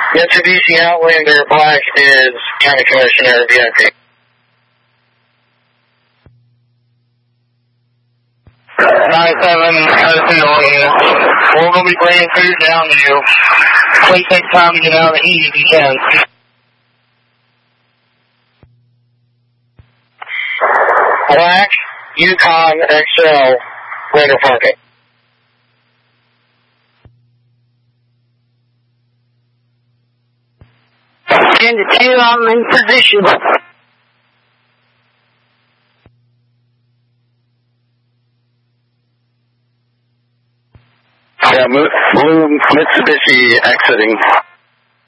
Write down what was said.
Mitsubishi Outlander Black is County Commissioner VIP. 97, Hudson unit. We're going to be bringing food down to you. Please take time to get out of the heat if you can. Black, Yukon XL, Raider parking. And the 2, I'm in position. Yeah, blue Mitsubishi exiting.